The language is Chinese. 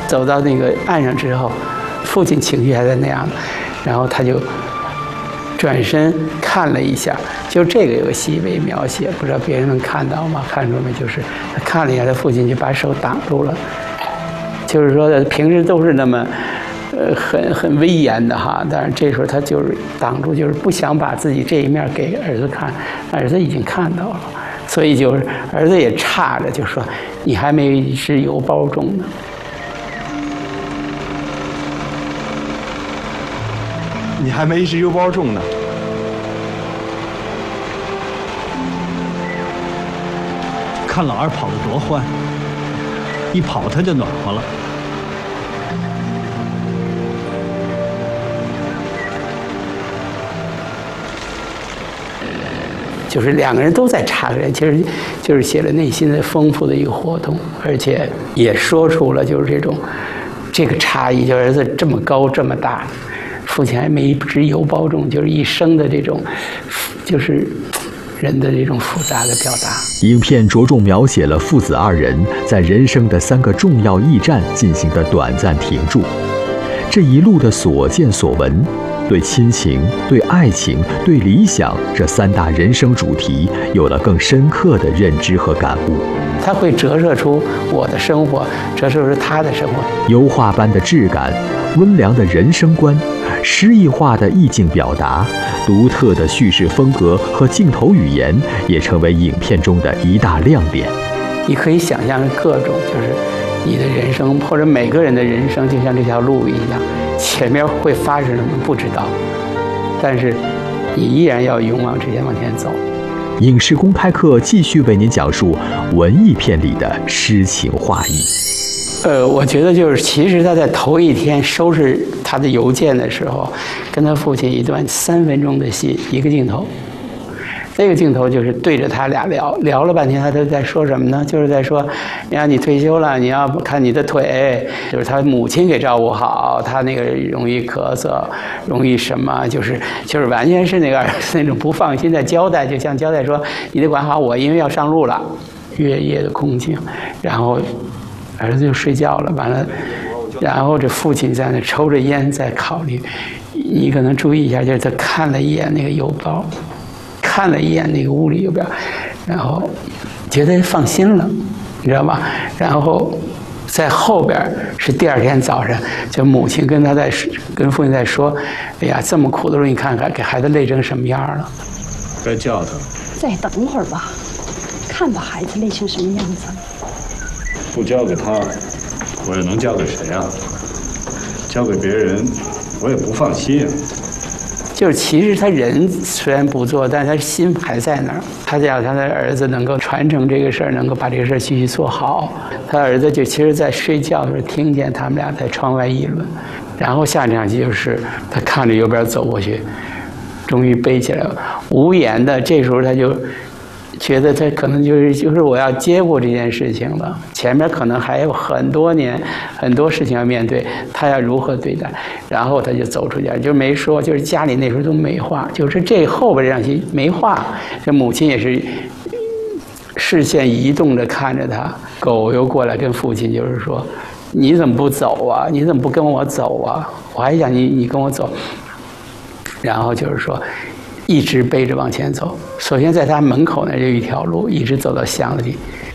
走到那个岸上之后，父亲情绪还在那样，然后他就转身看了一下，就这个有个细微描写，不知道别人能看到吗？看出没？就是他看了一下，他父亲就把手挡住了，就是说他平时都是那么很威严的哈，但是这时候他就是挡住，就是不想把自己这一面给儿子看，儿子已经看到了，所以就是儿子也叉着，就说你还没是邮包中呢。 你还没一只邮包重呢。 看老二跑得多欢，一跑他就暖和了。 就是两个人都在插人，其实就是写了内心的丰富的一个活动，而且也说出了就是这个差异，就儿子这么高这么大。父亲还没一只邮包重，就是一生的这种，就是人的这种复杂的表达。 影片着重描写了父子二人在人生的3个重要驿站进行的短暂停驻，这一路的所见所闻，对亲情、对爱情、对理想这3大人生主题有了更深刻的认知和感悟。 它会折射出我的生活，折射出他的生活。 油画般的质感，温良的人生观，诗意化的意境表达，独特的叙事风格和镜头语言也成为影片中的一大亮点。 你可以想象各种，就是你的人生或者每个人的人生，就像这条路一样，前面会发生什么不知道，但是你依然要勇往直前往前走。 影视公开课继续为您讲述文艺片里的诗情画意。 我觉得就是，其实他在头一天收拾他的邮件的时候，跟他父亲一段3分钟的戏，一个镜头。这个镜头就是对着他俩聊了半天，他都在说什么呢？就是在说，你看你退休了，你要看你的腿，就是他母亲给照顾好，他那个容易咳嗽，容易什么，就是完全是那个那种不放心的交代，就像交代说你得管好我，因为要上路了，月夜的空境，然后儿子就睡觉了，完了，然后这父亲在那抽着烟在考虑，你可能注意一下，就是他看了一眼那个邮包。看了一眼那个屋里邮票，然后觉得放心了，你知道吗？然后在后边是第2天早上，就母亲跟父亲在说：“哎呀，这么苦的时候，你看看给孩子累成什么样了。” 该叫他。 再等会儿吧，看把孩子累成什么样子。 不交给他，我又能交给谁啊？交给别人，我也不放心啊。 就是其实他人虽然不做，但是他心还在那儿。他想他的儿子能够传承这个事儿，能够把这个事儿继续做好。他儿子就其实在睡觉的时候听见他们俩在窗外议论，然后下场戏就是他看着邮边走过去，终于背起来了，无言的。这时候他就觉得他可能就是我要接过这件事情了，前面可能还有很多年很多事情要面对，他要如何对待？然后他就走出家，就没说，就是家里那时候都没话，就是这后边这场戏没话，这母亲也是视线移动着看着他，狗又过来跟父亲就是说，你怎么不走啊？你怎么不跟我走啊？我还想你跟我走，然后就是说。一直背着往前走，首先在他门口那就一条路，一直走到巷子里，